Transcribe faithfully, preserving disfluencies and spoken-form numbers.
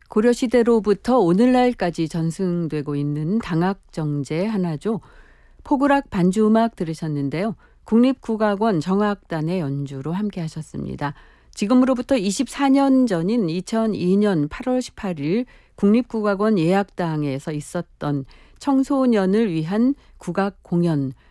고려시대로부터 오늘날까지 전승되고 있는 당악정제 하나죠. 포구락 반주음악 들으셨는데요. 국립국악원 정악단의 연주로 함께 하셨습니다. 지금으로부터 이십사 년 전인 이천이 년 팔월 십팔일 국립국악원 예약당에서 있었던 청소년을 위한 국악 공연